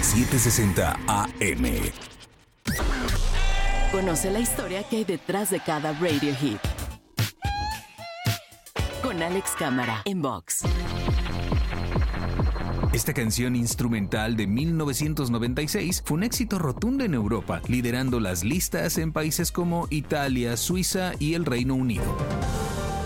760 AM. Conoce la historia que hay detrás de cada radio hit. Con Alex Cámara en Vox. Esta canción instrumental de 1996 fue un éxito rotundo en Europa, liderando las listas en países como Italia, Suiza y el Reino Unido.